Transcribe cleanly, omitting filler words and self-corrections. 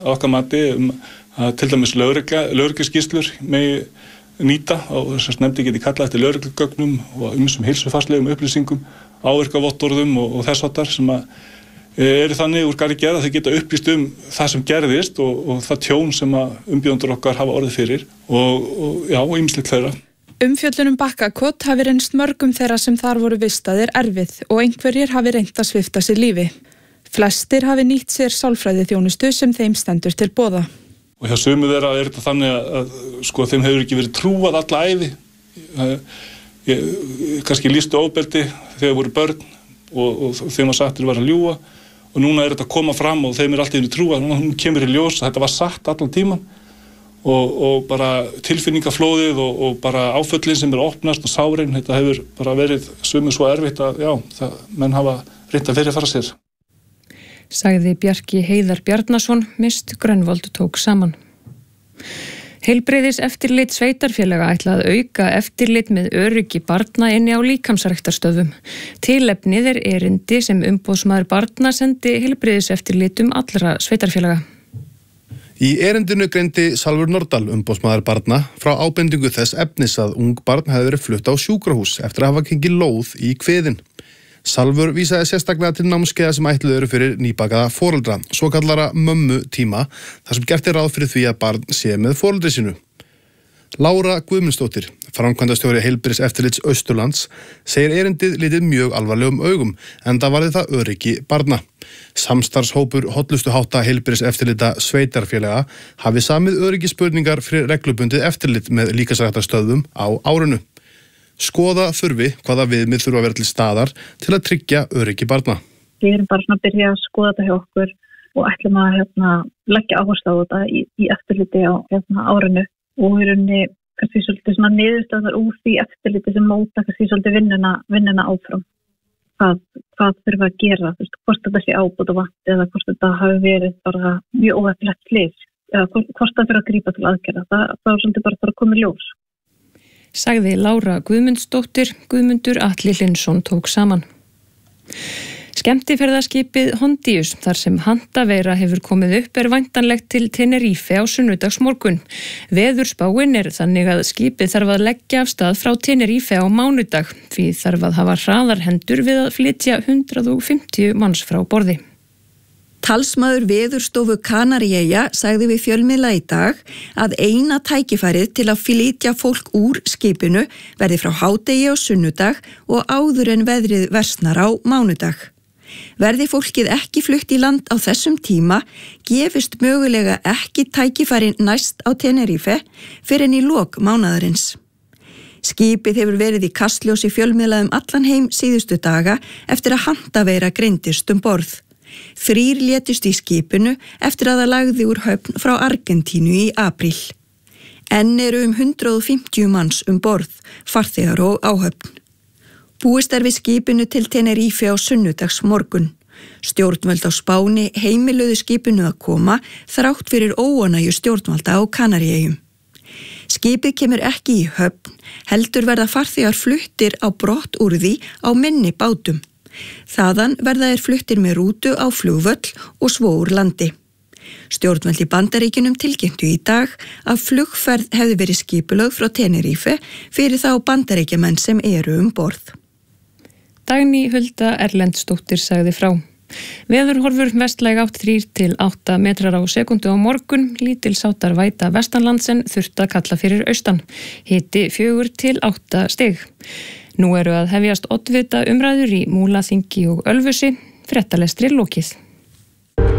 Okkar mati að til dæmis lögregluskýrslur megi nýta og þess að nefndi geti kallað eftir lögreglugögnum og ýmsum heilsufarslegum upplýsingum, áverkavottorðum og þess háttar sem að eru þannig úr garði gerð að þau geta upplýst það sem gerðist og það tjón sem að umbjóðendur okkar hafa orðið fyrir og ýmislegt fleira. Umfjöllun Bakkakot hafi reynst mörgum þeirra sem þar voru vistaðir erfið og einhverjir hafi reynt að svipta sig lífi. Flestir hafi nýtt sér sálfræðiþjónustu sem þeim stendur til boða. Og hjá sumu þeirra þetta þannig að þeim hefur ekki verið trúað alla ævi. Kannski lýstu ofbeldi þegar voru börn og þeim var sagt að ljúga. Og núna þetta að koma fram og þeim alltaf trúað, hún kemur í ljós að þetta var satt allan tíman og bara tilfinningaflóðið og bara áföllin sem opnast og sárin, þetta hefur bara verið sumum svo erfitt að menn hafa reynt að fyrirfara sér. Sagði Bjarki Heiðar Bjarnason, Mist Grönvold tók saman. Heilbrigðiseftirlit sveitarfélaga ætla að auka eftirlit með öryggi barna inni á líkamsræktarstöðvum. Tilefnið erindi sem umboðsmaður barna sendi heilbrigðiseftirlitum allra sveitarfélaga. Í erindinu greindi Salvur Nordal, umboðsmaður barna, frá ábendingu þess efnis að ung barn hefði verið flutt á sjúkrahús eftir að hafa gengið lóð í kviðinn. Salvur vísaði sérstaklega til námskeiða sem ætluð eru fyrir nýbakaða foreldra, svokallara mömmu tíma, þar sem gert ráð fyrir því að barn sé með foreldri sínu. Lára Guðmundsdóttir, framkvæmdastjóri heilbrigðiseftirlits Austurlands, segir erindið litið mjög alvarlegum augum, enda varði það öryggi barna. Samstarfshópur hollustuhátta heilbrigðiseftirlita sveitarfélaga hafi samið öryggisspurningar fyrir reglubundið eftirlit með líkamsræktarstöðvum á árinu. Skoða þurfi hvaða viðmið þurfa að vera til staðar til að tryggja öryggi barna. Við erum bara að byrja að skoða þetta hjá okkur og ætlum að leggja áherslu á þetta í eftirliti á árinu og í rauninni kannski svolítið svona niðurstöðar úr því eftirliti sem móta kannski svolítið vinnuna áfram. Hvað þurfa að gera, hvort þetta sé ábótavant eða hvort þetta hafi verið bara mjög óheppilegt slys eða hvort það þurfa að grípa til aðgerða. Það er svolítið bara að koma í ljós. Sagði Lára Guðmundsdóttir, Guðmundur Atli Hlynsson tók saman. Skemmtiferðaskipið Hondius, þar sem handaveira hefur komið upp, væntanlegt til Tenerife á sunnudagsmorgun. Veðurspáin þannig að skipið þarf að leggja af stað frá Tenerife á mánudag, því þarf að hafa hraðarhendur við að flytja 150 manns frá borði. Talsmaður Veðurstofu Kanaríeyja sagði við fjölmiðla í dag að eina tækifærið til að flytja fólk úr skipinu verði frá hádegi á sunnudag og áður en veðrið versnar á mánudag. Verði fólkið ekki flutt í land á þessum tíma, gefist mögulega ekki tækifæri næst á Tenerife fyrr en í lok mánaðarins. Skipið hefur verið í kastljósi fjölmiðla allan heim síðustu daga eftir að handaveira greindist borð. 3 létust í skipinu eftir að það lagði úr höfn frá Argentínu í apríl. Enn eru 150 manns borð, farþegar og áhöfn. Búist við skipinu til Tenerife á sunnudagsmorgun. Stjórnvöld á Spáni heimiluðu skipinu að koma þrátt fyrir óánægju stjórnvalda á Kanaríeyjum. Skipið kemur ekki í höfn, heldur verða farþegar fluttir á brott úr því á minni bátum. Þaðan verða fluttir með rútu á flugvöll og svo úr landi. Stjórnvöld í Bandaríkjunum tilkynntu í dag að flugferð hefði verið skipulögð frá Tenerife fyrir þá Bandaríkjamenn sem eru borð. Dagný Hulda Erlendsdóttir sagði frá. Veðurhorfur vestlæg átt 3 til 8 metrar á sekundu á morgun, lítilsháttar væta vestanlands en þurft að kalla fyrir austan. Hiti 4 til 8 stig. Nú eru að hefjast oddvita umræður í Múlaþingi og Ölfusi, fréttalestri lokið.